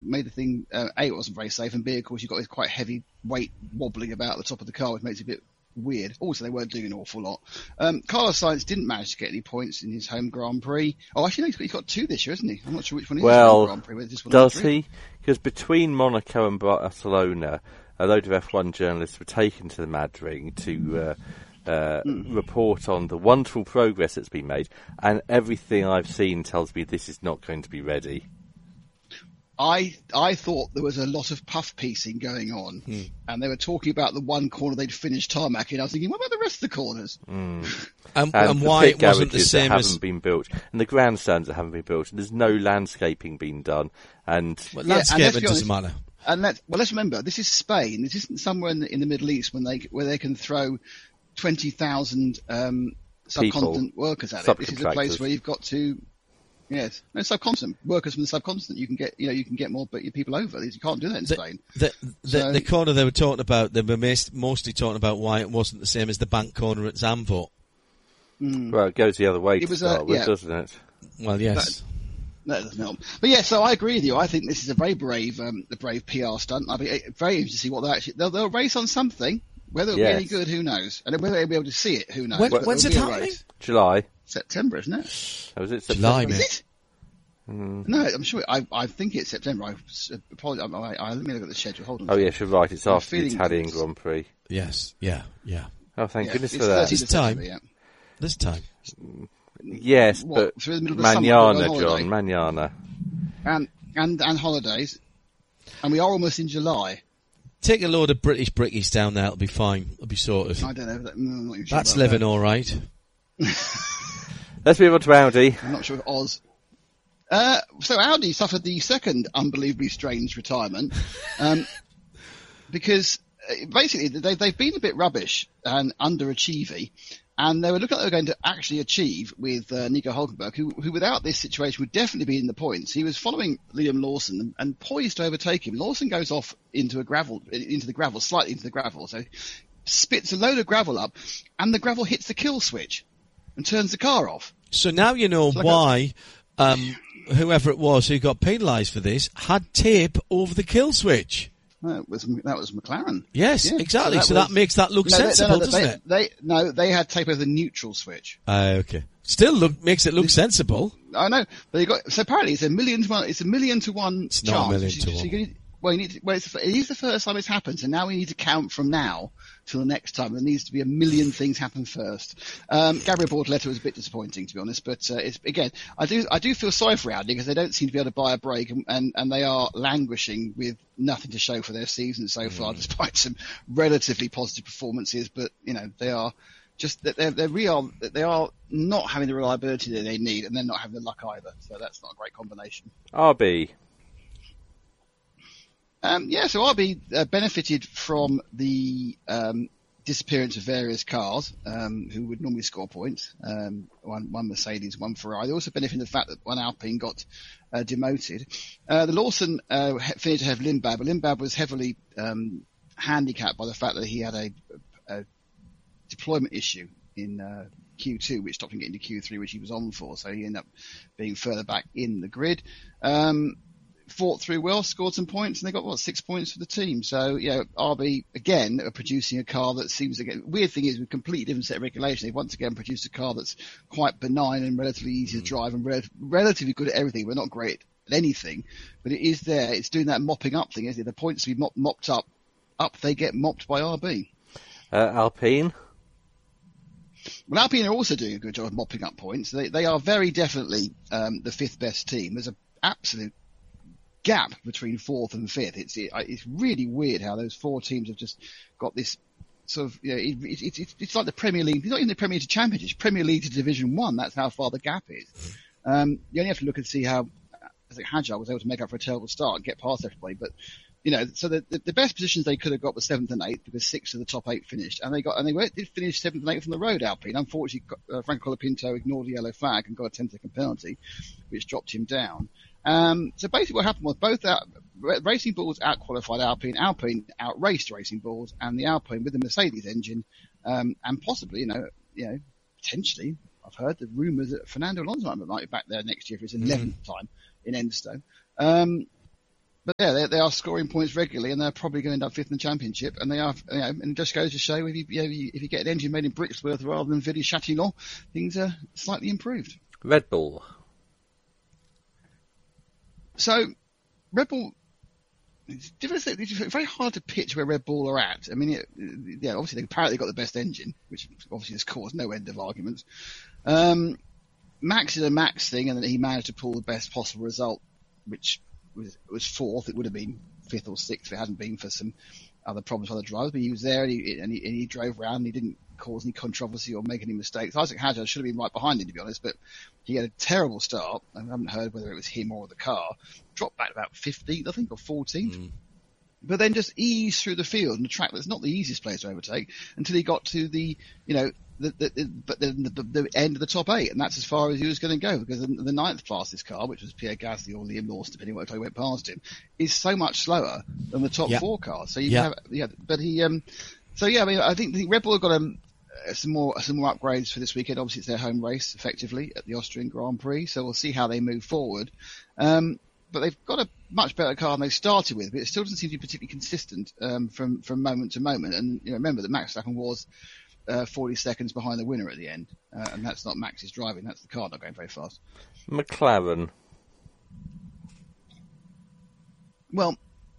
made the thing, A, it wasn't very safe, and B, of course, you've got this quite heavy weight wobbling about the top of the car, which makes it a bit weird. Also, they weren't doing an awful lot. Carlos Sainz didn't manage to get any points in his home Grand Prix. Oh, actually, no, he's got 2 this year, isn't he? I'm not sure which one is his home Grand Prix. This one does he? Because between Monaco and Barcelona, a load of F1 journalists were taken to the Mad Ring to report on the wonderful progress that's been made, and everything I've seen tells me this is not going to be ready. I thought there was a lot of puff piecing going on, and they were talking about the one corner they'd finished tarmacking. I was thinking, what about the rest of the corners? And why it wasn't the same that as haven't been built, and the grandstands that haven't been built, and there's no landscaping being done. And landscaping doesn't matter. And let's remember, this is Spain. This isn't somewhere in the Middle East where they can throw 20,000 subcontinent workers at it. This is a place where you've got to. Yes, no, subcontinent workers from the subcontinent. You can get more people over. You can't do that in Spain. The corner they were talking about, they were mostly talking about why it wasn't the same as the bank corner at Zandvoort. Well, it goes the other way doesn't it? Well, yes. That doesn't help. But yeah, so I agree with you. I think this is a very brave PR stunt. I'll be very interested to see what they'll race on something. Whether it'll be any good, who knows? And whether they'll be able to see it, who knows? When's it happening? July. September, isn't it? Oh, is it September? July, is it? No, I'm sure. I think it's September. Let me look at the schedule. Hold on. Oh yes, you're right. It's after the Italian Grand Prix. Yes. Yeah. Oh, thank goodness for that. This time. Yes, but Manana, John, Manana. And holidays. And we are almost in July. Take a load of British brickies down there, it'll be fine. It'll be sorted. I don't know. I'm not even sure that's living all right. Let's move on to Audi. I'm not sure if Oz... so Audi suffered the second unbelievably strange retirement. Because basically they've been a bit rubbish and underachieving. And they were looking at what they were going to actually achieve with Nico Hülkenberg, who without this situation would definitely be in the points. He was following Liam Lawson and poised to overtake him. Lawson goes off into the gravel, slightly into the gravel. So spits a load of gravel up, and the gravel hits the kill switch and turns the car off. So now you know why whoever it was who got penalised for this had tape over the kill switch. That was McLaren. Yes, exactly. So that makes that look sensible, doesn't it? They had tape over the neutral switch. Okay. Still makes it look sensible. I know, but apparently it's a million to 1 It's chance. Not a million to 1. It is the first time it's happened, so now we need to count from now till the next time. There needs to be a million things happen first. Gabriel Bortoleto was a bit disappointing, to be honest, but I do feel sorry for Audi because they don't seem to be able to buy a break, and they are languishing with nothing to show for their season so far, despite some relatively positive performances. But they are just they are not having the reliability that they need, and they're not having the luck either. So that's not a great combination. RB. So RB benefited from the disappearance of various cars who would normally score points. One Mercedes, one Ferrari. They also benefited from the fact that one Alpine got demoted. The Lawson finished to have Lindblad, but Lindblad was heavily handicapped by the fact that he had a deployment issue in Q2, which stopped him getting to Q3, which he was on for. So he ended up being further back in the grid. Fought through well, scored some points, and they got 6 points for the team. So RB again are producing a car that seems to get. Weird thing is, with a completely different set of regulations, they've once again produced a car that's quite benign and relatively easy to drive and relatively good at everything. We're not great at anything, but it is there. It's doing that mopping up thing, isn't it? The points to be mopped up, they get mopped by RB. Alpine. Well, Alpine are also doing a good job of mopping up points. They are very definitely the fifth best team. There's an absolute gap between fourth and fifth. It's really weird how those four teams have just got this sort of, it's like the Premier League. It's not even the Premier League to Championship, it's Premier League to Division 1. That's how far the gap is. You only have to look and see how Hadjar was able to make up for a terrible start and get past everybody. But so the best positions they could have got were 7th and 8th, because 6 of the top 8 finished, and they did finish 7th and 8th from the road. Alpine, unfortunately, Franco Colapinto ignored the yellow flag and got a 10-second penalty, which dropped him down. So basically what happened was both Racing Bulls out-qualified Alpine out-raced Racing Bulls, and the Alpine with the Mercedes engine, and possibly, potentially, I've heard the rumours that Fernando Alonso might be back there next year for his 11th time in Enstone. But yeah, they are scoring points regularly, and they're probably going to end up fifth in the championship. And they are, and it just goes to show if you get an engine made in Brixworth rather than Villiers-Châtillon, things are slightly improved. Red Bull. So, Red Bull. It's very hard to pitch where Red Bull are at. I mean, obviously they apparently got the best engine, which obviously has caused no end of arguments. Max is a Max thing, and then he managed to pull the best possible result, which was fourth. It would have been fifth or sixth if it hadn't been for some other problems with other drivers. But he was there, and he drove around, and he didn't cause any controversy or make any mistakes. Isaac Hadjar should have been right behind him, to be honest, but he had a terrible start. I haven't heard whether it was him or the car. Dropped back about 15th, I think, or 14th. But then just eased through the field in a track that's not the easiest place to overtake until he got to the end of the top 8, and that's as far as he was going to go, because the ninth fastest car, which was Pierre Gasly or Liam Lawson, depending on what time he went past him, is so much slower than the top 4 cars. So I mean, I think Red Bull have got some more upgrades for this weekend. Obviously, it's their home race, effectively, at the Austrian Grand Prix, so we'll see how they move forward. But they've got a much better car than they started with, but it still doesn't seem to be particularly consistent from moment to moment. And remember that Max Verstappen was 40 seconds behind the winner at the end, and that's not Max's driving; that's the car not going very fast. McLaren. Well,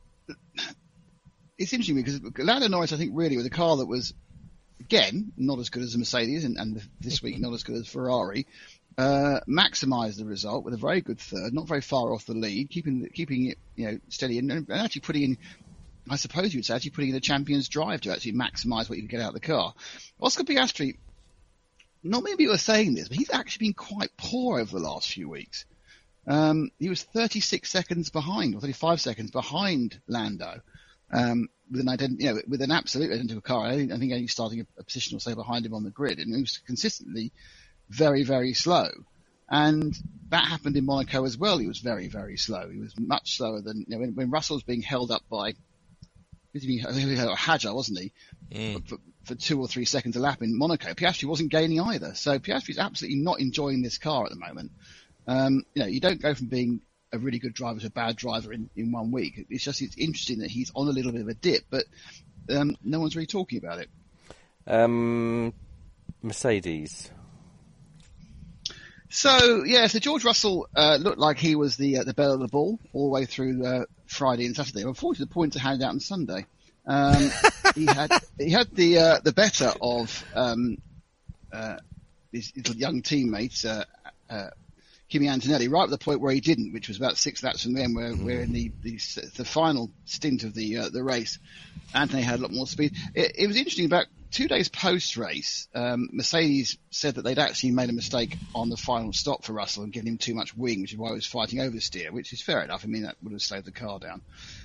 it's interesting because Lando Norris, I think, really was a car that was, again, not as good as the Mercedes, and this week not as good as Ferrari. Maximised the result with a very good third, not very far off the lead, keeping it steady, and actually putting in, I suppose you would say, putting in a champion's drive to actually maximise what you can get out of the car. Oscar Piastri, not many people are saying this, but he's actually been quite poor over the last few weeks. He was 36 seconds behind, or 35 seconds behind Lando, with an absolute identical car. I think only starting a position or so behind him on the grid, and he was consistently very, very slow. And that happened in Monaco as well. He was very, very slow. He was much slower than, when Russell was being held up by Hadjar, wasn't he? For 2 or 3 seconds a lap in Monaco. Piastri wasn't gaining either. So Piastri's absolutely not enjoying this car at the moment. You don't go from being a really good driver to a bad driver in 1 week. It's interesting that he's on a little bit of a dip, but no one's really talking about it. Mercedes. So George Russell looked like he was the belle of the ball all the way through Friday and Saturday. Unfortunately, the points are handed out on Sunday. He had the better of his young teammates, Kimi Antonelli, right at the point where he didn't, which was about 6 laps from then, where in the final stint of the race, Anthony had a lot more speed. It was interesting. About 2 days post-race, Mercedes said that they'd actually made a mistake on the final stop for Russell and given him too much wing, which is why he was fighting oversteer, which is fair enough. I mean, that would have slowed the car down.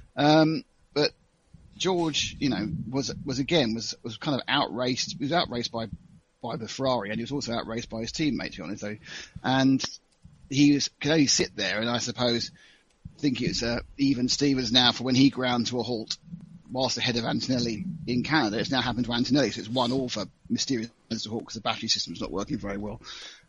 But George, was kind of outraced. He was outraced by the Ferrari, and he was also outraced by his teammate, to be honest, though. And he could only sit there, and I suppose think it's even Stevens now for when he ground to a halt whilst ahead of Antonelli in Canada. It's now happened to Antonelli, so it's 1-1 for Mysterious to halt because the battery system's not working very well.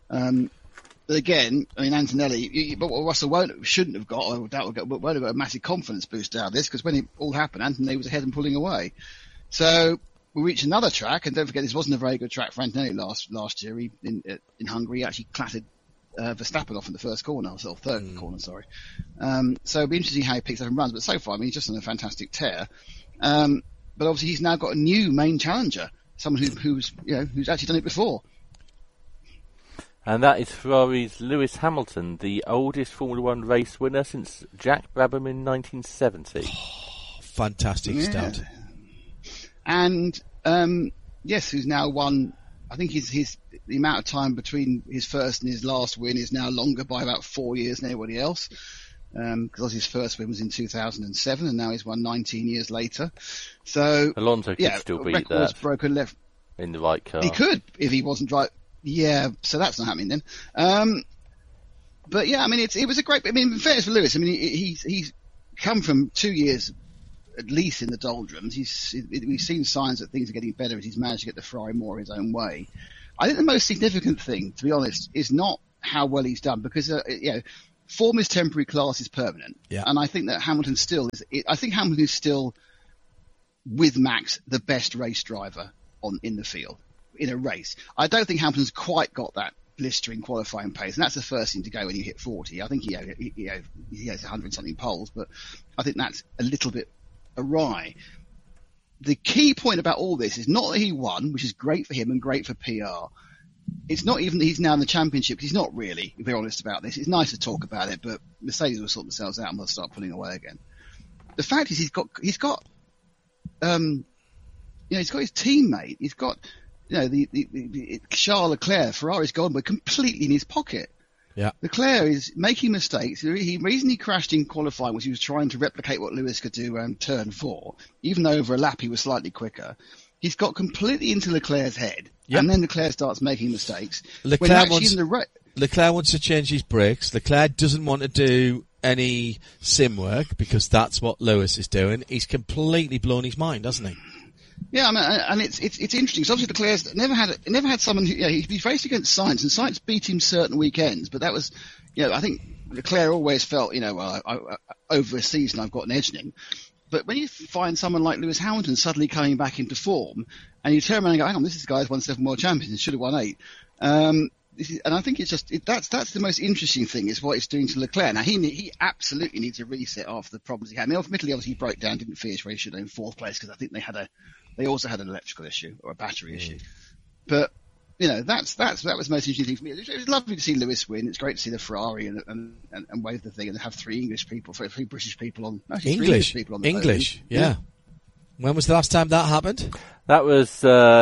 But again, I mean, Antonelli, but what Russell shouldn't have got, or won't have got a massive confidence boost out of this, because when it all happened, Antonelli was ahead and pulling away. So we reached another track, and don't forget, this wasn't a very good track for Antonelli last year. In Hungary, he actually clattered Verstappen off in the first corner, or third corner, sorry. So it'll be interesting how he picks up and runs, but so far, I mean, he's just on a fantastic tear. But obviously he's now got a new main challenger, someone who's actually done it before. And that is Ferrari's Lewis Hamilton, the oldest Formula One race winner since Jack Brabham in 1970. Fantastic stuff. And who's now won. I think the amount of time between his first and his last win is now longer by about 4 years than anybody else. Because his first win was in 2007, and now he's won 19 years later. So Alonso could still beat that broken left in the right car. He could if he wasn't right. Yeah, so that's not happening then. But yeah, I mean, it was a great. I mean, in fairness for Lewis, I mean, he's come from 2 years at least in the doldrums. We've seen signs that things are getting better as he's managed to get the Ferrari more his own way. I think the most significant thing, to be honest, is not how well he's done, because form is temporary, class is permanent. Yeah. And I think that Hamilton is still, with Max, the best race driver in the field in a race. I don't think Hamilton's quite got that blistering qualifying pace, and that's the first thing to go when you hit 40. I think he has 100 something poles, but I think that's a little bit awry. The key point about all this is not that he won, which is great for him and great for PR. It's not even that he's now in the championship. He's not really, if we're honest about this. It's nice to talk about it, but Mercedes will sort themselves out and they'll start pulling away again. The fact is he's got his teammate. He's got, the Charles Leclerc, Ferrari's gone, but completely in his pocket. Yeah. Leclerc is making mistakes. The reason he crashed in qualifying was he was trying to replicate what Lewis could do turn 4, even though over a lap he was slightly quicker. He's got completely into Leclerc's head, and then Leclerc starts making mistakes. Leclerc wants to change his brakes. Leclerc doesn't want to do any sim work because that's what Lewis is doing. He's completely blown his mind, hasn't he? Yeah, I mean, and it's interesting. So obviously Leclerc's never had someone who, he's raced against Sainz, and Sainz beat him certain weekends, but that was, I think Leclerc always felt, over a season I've got an edge in him. But when you find someone like Lewis Hamilton suddenly coming back into form, and you turn around and go, hang on, this guy's won 7 world champions and should have won 8. And I think it's just, that's the most interesting thing is what it's doing to Leclerc. Now he absolutely needs a reset after the problems he had. I mean, admittedly, obviously he broke down, didn't finish where he should have in 4th place because I think they also had an electrical issue or a battery issue. But, that was the most interesting thing for me. It was lovely to see Lewis win. It's great to see the Ferrari and wave the thing and have 3 British people on. Actually, English people on the English, yeah. When was the last time that happened? That was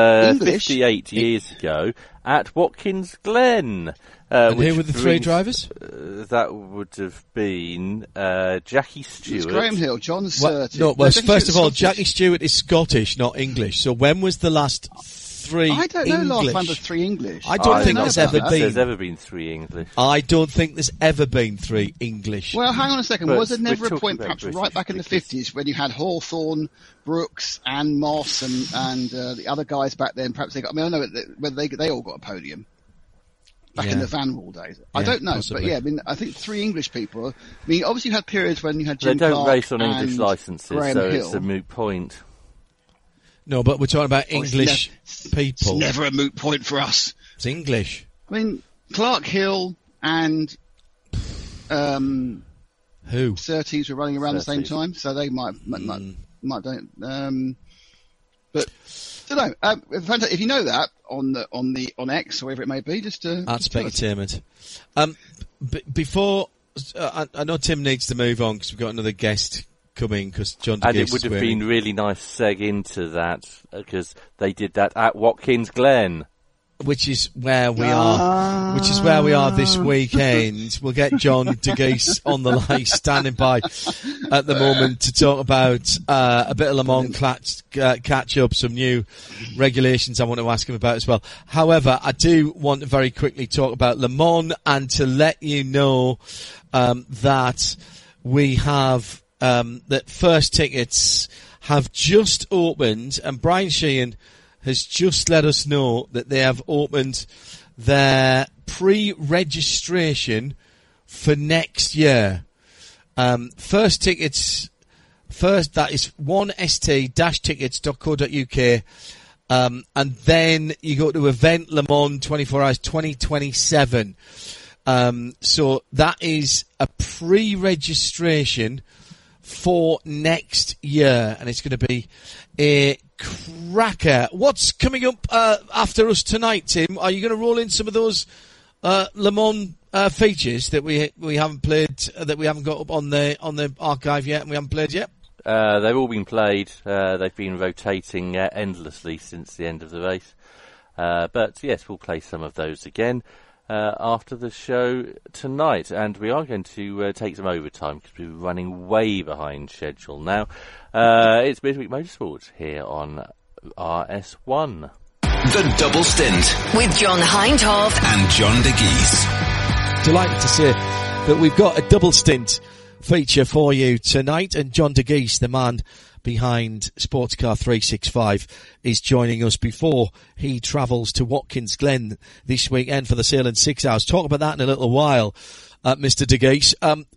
58 years ago at Watkins Glen. And who were the 3 drivers? That would have been Jackie Stewart. It's Graham Hill, John Surtees. First of all, Jackie Stewart is Scottish, not English. So when was the last 3 I don't know English? last time there's 3 English. I don't think there's ever been. There's ever been 3 English. I don't think there's ever been 3 English. Well, hang on a second. Was there never a point, perhaps right back in the 50s, when you had Hawthorne, Brooks, and Moss, and the other guys back then? Perhaps they got. I mean, I know whether they all got a podium back in the Van Wall days. I don't know, possibly. But I think 3 English people. I mean, obviously you had periods when you had Jim Clark. They don't Clark race on English licenses, Graham so Hill. it's a moot point. No, but we're talking about English people. It's never a moot point for us. It's English. I mean, Clark Hill and Surtees were running around the same time, so they might don't. But I don't know. If you know that on X or whatever it may be, just at Spectainment. Before I know Tim needs to move on because we've got another guest coming because John DeGeese. And it would have been really nice seg into that because they did that at Watkins Glen. Which is where we are. Which is where we are this weekend. We'll get John DeGeese on the line, standing by at the moment to talk about a bit of Le Mans catch up, some new regulations I want to ask him about as well. However, I do want to very quickly talk about Le Mans and to let you know that we have that first tickets have just opened, and Brian Sheehan has just let us know that they have opened their pre-registration for next year. First tickets, that is 1st-tickets.co.uk, and then you go to Event Le Mans 24 Hours 2027. So that is a pre-registration for next year, and it's going to be a cracker. What's coming up after us tonight, Tim? Are you going to roll in some of those Le Mans features that we haven't played, that we haven't got up on the archive yet, and we haven't played yet? They've all been played. They've been rotating endlessly since the end of the race. But yes, we'll play some of those again after the show tonight, and we are going to take some overtime because we're running way behind schedule now. It's Midweek Motorsport here on RS1. The Double Stint with John Hindhaugh and John DeGeese. Delighted to say that we've got a double stint feature for you tonight, and John DeGeese, the man behind Sportscar 365, is joining us before he travels to Watkins Glen this weekend for the Sale in 6 Hours. Talk about that in a little while. Mr. De Geese.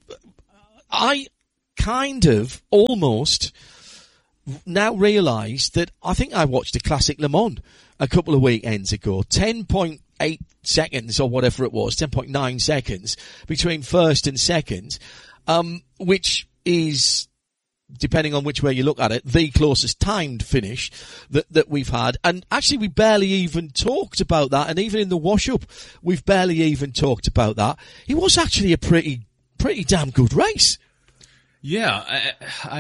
I kind of almost now realise that I think I watched a Classic Le Mans a couple of weekends ago. 10.8 seconds or whatever it was, 10.9 seconds between first and second, which is, depending on which way you look at it, the closest timed finish that we've had. And actually we barely even talked about that. And even in the wash-up, we've barely even talked about that. It was actually a pretty damn good race. Yeah,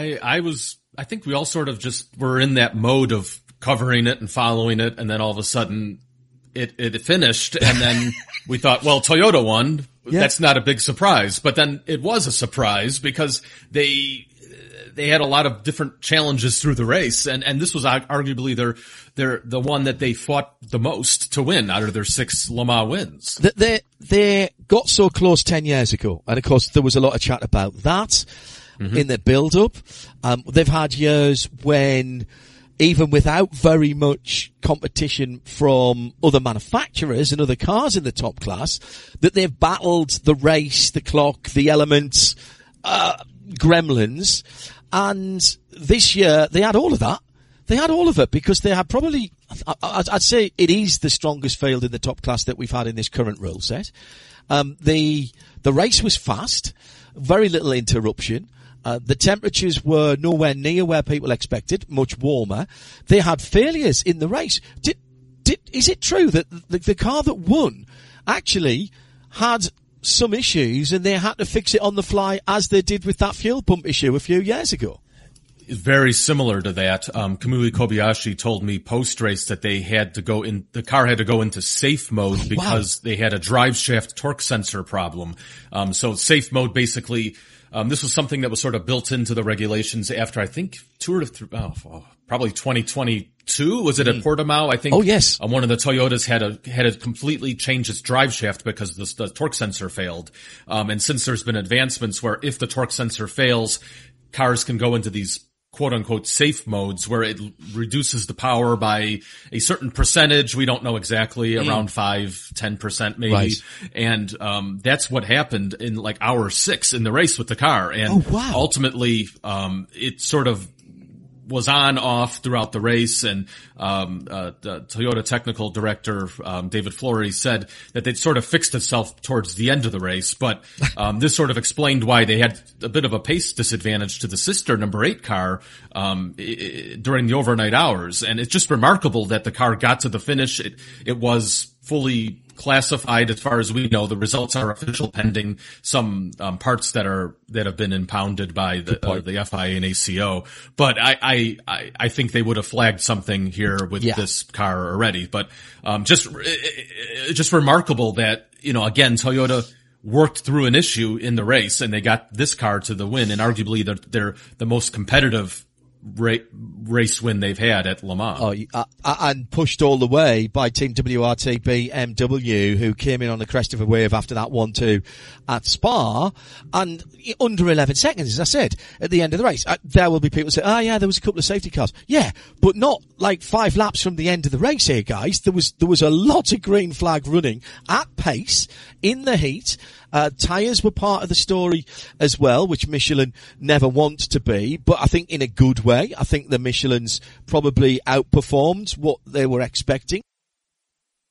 I think we all sort of just were in that mode of covering it and following it, and then all of a sudden it finished, and then we thought, well, Toyota won. Yeah. That's not a big surprise. But then it was a surprise because they had a lot of different challenges through the race, and this was arguably the one that they fought the most to win out of their 6 Le Mans wins. They got so close 10 years ago, and of course there was a lot of chat about that in their build-up. They've had years when, even without very much competition from other manufacturers and other cars in the top class, that they've battled the race, the clock, the elements, gremlins. And this year they had all of that. They had all of it because they had probably, I'd say it is the strongest field in the top class that we've had in this current rule set. The race was fast, very little interruption. The temperatures were nowhere near where people expected, much warmer. They had failures in the race. Is it true that the car that won actually had some issues and they had to fix it on the fly, as they did with that fuel pump issue a few years ago? Very similar to that. Kamui Kobayashi told me post-race that they had to the car had to go into safe mode because they had a drive shaft torque sensor problem. So safe mode basically, this was something that was sort of built into the regulations after, I think, probably 2022. Was it at Portimao? I think. Oh, yes. One of the Toyotas had to completely change its drive shaft because the torque sensor failed. And since there's been advancements where if the torque sensor fails, cars can go into these quote unquote safe modes where it reduces the power by a certain percentage. We don't know exactly, around 5-10% maybe. Right. And, that's what happened in like hour 6 in the race with the car. And ultimately, it sort of was on off throughout the race, and the Toyota technical director David Flory said that they'd sort of fixed itself towards the end of the race, but this sort of explained why they had a bit of a pace disadvantage to the sister number 8 car during the overnight hours. And it's just remarkable that the car got to the finish. It was fully classified as far as we know. The results are official pending some parts that have been impounded by the FIA and ACO. But I think they would have flagged something here with this car already. But just remarkable that, again, Toyota worked through an issue in the race and they got this car to the win, and arguably they're the most competitive race win they've had at Le Mans. And pushed all the way by Team WRT BMW, who came in on the crest of a wave after that 1-2 at Spa, and under 11 seconds, as I said, at the end of the race. There will be people say, there was a couple of safety cars. Yeah, but not like 5 laps from the end of the race here, guys. There was a lot of green flag running at pace in the heat. Tyres were part of the story as well, which Michelin never wants to be, but I think in a good way. I think the Michelin's probably outperformed what they were expecting.